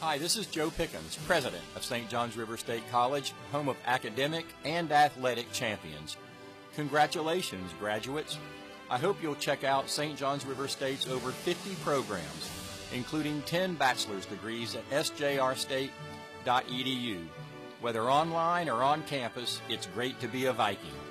Hi, this is Joe Pickens, president of St. Johns River State College, home of academic and athletic champions. Congratulations, graduates. I hope you'll check out St. Johns River State's over 50 programs, including 10 bachelor's degrees at sjrstate.edu. Whether online or on campus, it's great to be a Viking.